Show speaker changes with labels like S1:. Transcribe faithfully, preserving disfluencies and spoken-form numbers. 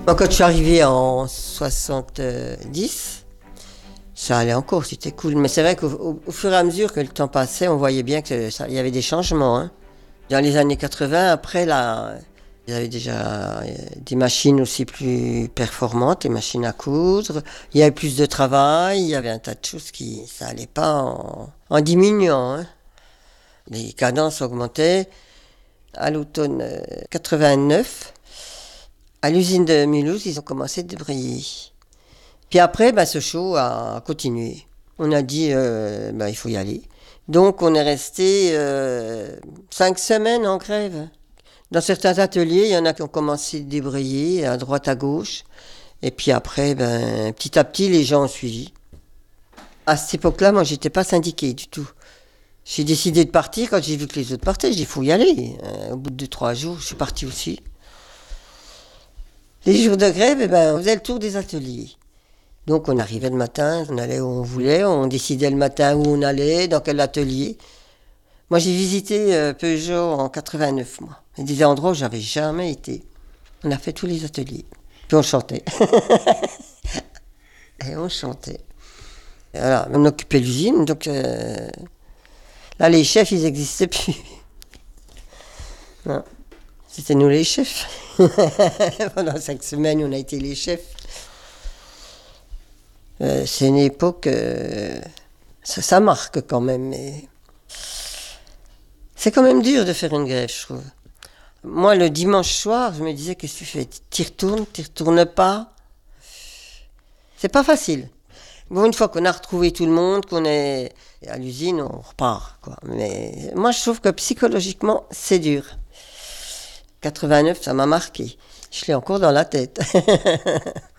S1: Quand je suis arrivée en soixante-dix, ça allait encore, c'était cool. Mais c'est vrai qu'au au, au fur et à mesure que le temps passait, on voyait bien qu'il y avait des changements. Hein. Dans les années quatre-vingts, après, là, il y avait déjà des machines aussi plus performantes, des machines à coudre. Il y avait plus de travail, il y avait un tas de choses qui, ça allait pas en, en diminuant. Hein. Les cadences augmentaient. À l'automne quatre-vingt-neuf, à l'usine de Mulhouse, ils ont commencé à débrayer. Puis après, ben, ce show a continué. On a dit, euh, ben, il faut y aller. Donc on est resté euh, cinq semaines en grève. Dans certains ateliers, il y en a qui ont commencé à débrayer à droite, à gauche. Et puis après, ben, petit à petit, les gens ont suivi. À cette époque-là, moi, j'étais pas syndiquée du tout. J'ai décidé de partir quand j'ai vu que les autres partaient. J'ai dit, il faut y aller. Euh, au bout de trois jours, je suis partie aussi. Les jours de grève, eh ben, on faisait le tour des ateliers. Donc on arrivait le matin, on allait où on voulait, on décidait le matin où on allait, dans quel atelier. Moi j'ai visité euh, Peugeot en quatre-vingt-neuf, moi. Il y a des endroits où j'avais jamais été. On a fait tous les ateliers. Puis on chantait. Et on chantait. Et voilà, on occupait l'usine, donc euh, là les chefs ils n'existaient plus. Non, c'était nous les chefs. Pendant cinq semaines on a été les chefs. Euh, c'est une époque, euh, ça, ça marque quand même, mais c'est quand même dur de faire une grève, je trouve. Moi, le dimanche soir, je me disais, qu'est-ce que tu fais? Tu retournes, tu retournes pas? C'est pas facile. Bon, une fois qu'on a retrouvé tout le monde, qu'on est à l'usine, on repart, quoi. Mais moi, je trouve que psychologiquement, c'est dur. quatre-vingt-neuf, ça m'a marqué. Je l'ai encore dans la tête.